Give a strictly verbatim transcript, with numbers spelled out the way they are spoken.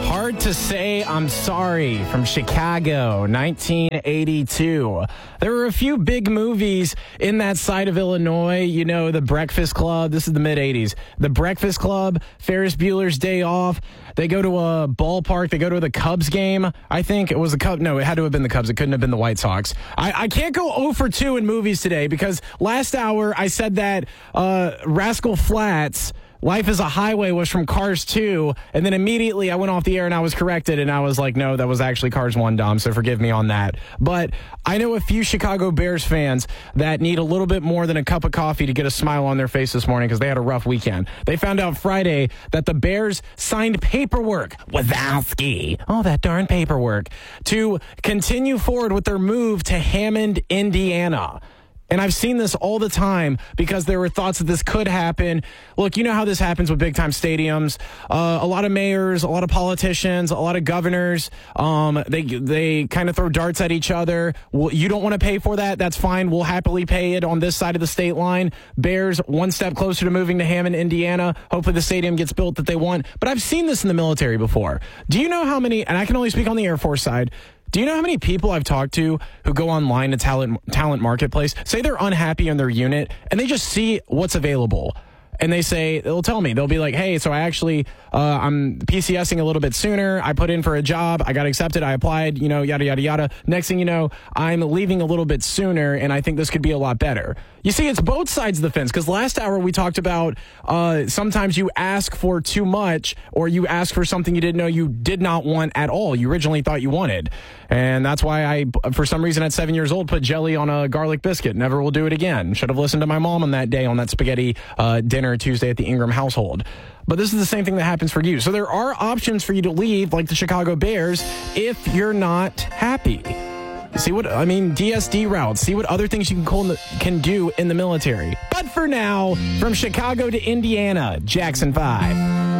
Hard to Say I'm Sorry from Chicago, nineteen eighty-two. There were a few big movies in that side of Illinois. You know, The Breakfast Club. This is the mid-eighties. The Breakfast Club, Ferris Bueller's Day Off. They go to a ballpark. They go to the Cubs game. I think it was the Cubs. No, it had to have been the Cubs. It couldn't have been the White Sox. I, I can't go oh for two in movies today because last hour I said that uh, Rascal Flatts, Life is a Highway, was from Cars two, and then immediately I went off the air and I was corrected, and I was like, no, that was actually Cars one, Dom, so forgive me on that. But I know a few Chicago Bears fans that need a little bit more than a cup of coffee to get a smile on their face this morning because they had a rough weekend. They found out Friday that the Bears signed paperwork, Wazowski, oh, that darn paperwork, to continue forward with their move to Hammond, Indiana. And I've seen this all the time because there were thoughts that this could happen. Look, you know how this happens with big-time stadiums. Uh, a lot of mayors, a lot of politicians, a lot of governors, um, they they kind of throw darts at each other. Well, you don't want to pay for that? That's fine. We'll happily pay it on this side of the state line. Bears one step closer to moving to Hammond, Indiana. Hopefully the stadium gets built that they want. But I've seen this in the military before. Do you know how many, and I can only speak on the Air Force side, do you know how many people I've talked to who go online to talent talent marketplace, say they're unhappy in their unit, and they just see what's available? And they say, they'll tell me, they'll be like, hey, so I actually, uh, I'm PCSing a little bit sooner. I put in for a job. I got accepted. I applied, you know, yada, yada, yada. Next thing you know, I'm leaving a little bit sooner, and I think this could be a lot better. You see, it's both sides of the fence, because last hour we talked about uh, sometimes you ask for too much, or you ask for something you didn't know you did not want at all. You originally thought you wanted. And that's why I, for some reason at seven years old, put jelly on a garlic biscuit. Never will do it again. Should have listened to my mom on that day on that spaghetti uh, dinner Tuesday at the Ingram household. But this is the same thing that happens for you. So there are options for you to leave, like the Chicago Bears, if you're not happy. See what, I mean, D S D routes. See what other things you can, call in the, can do in the military. But for now, from Chicago to Indiana, Jackson five.